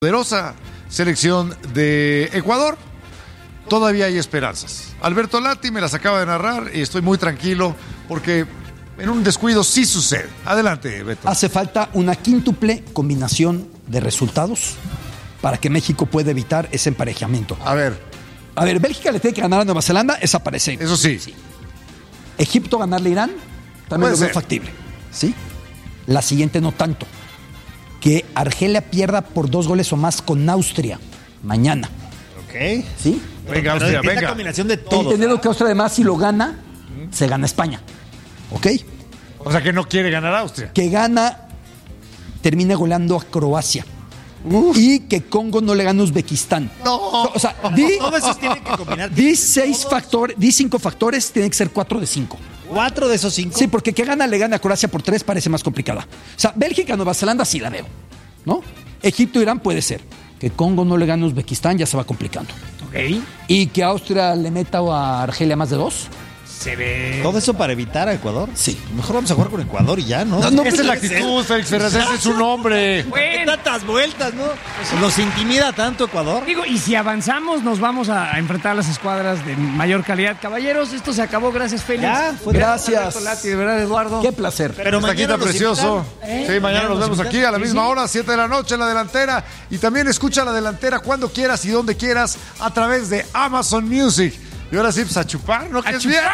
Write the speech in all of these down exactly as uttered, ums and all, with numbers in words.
Poderosa selección de Ecuador. Todavía hay esperanzas. Alberto Lati me las acaba de narrar y estoy muy tranquilo porque en un descuido sí sucede. Adelante, Beto. Hace falta una quíntuple combinación de resultados para que México pueda evitar ese emparejamiento. A ver. A ver, Bélgica le tiene que ganar a Nueva Zelanda, es aparecer. Eso sí. sí. Egipto ganarle a Irán, también Puede lo veo ser. factible. ¿Sí? La siguiente no tanto. Que Argelia pierda por dos goles o más con Austria mañana. Ok. ¿Sí? Venga, Pero Austria, es la venga. combinación de todo. Entendiendo que Austria además si lo gana, se gana España. ¿Ok? O sea que no quiere ganar Austria. Que gana, termine goleando a Croacia. Uf. Y que Congo no le gane a Uzbekistán. No. O sea, di, Todos esos tienen que combinar. di seis factores, di cinco factores, tiene que ser cuatro de cinco. Cuatro de esos cinco. Sí, porque que gana le gana a Croacia por tres parece más complicada. O sea, Bélgica, Nueva Zelanda sí la veo, ¿no? Egipto, Irán puede ser. Que Congo no le gane a Uzbekistán ya se va complicando. Ok. Y que Austria le meta a Argelia más de dos. Se ve. Todo eso para evitar a Ecuador. Sí. Mejor vamos a jugar con Ecuador y ya, ¿no? No, no, Esa es la puede ser. actitud, Félix Fernández, ese es su nombre. Bueno. Tantas vueltas, ¿no? Nos intimida tanto Ecuador. Digo, y si avanzamos, nos vamos a, a enfrentar a las escuadras de mayor calidad. Caballeros, esto se acabó. Gracias, Félix. Ya, fue- Gracias. Alberto Lati, de verdad, Eduardo. Qué placer. Pero Está mañana nos precioso. invitan. Sí, mañana nos vemos invitan. aquí a la Sí, misma sí. hora, siete de la noche en la delantera. Y también escucha la delantera cuando quieras y donde quieras a través de Amazon Music. Y ahora sí, pues a chupar, ¿no? Que ¡A es chupar! bien.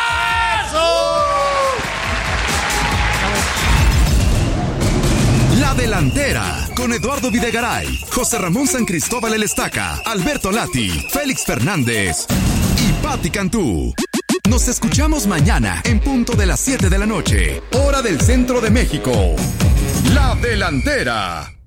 La Delantera, con Eduardo Videgaray, José Ramón San Cristóbal El Estaca, Alberto Lati, Félix Fernández y Pati Cantú. Nos escuchamos mañana en punto de las siete de la noche, hora del centro de México. La Delantera.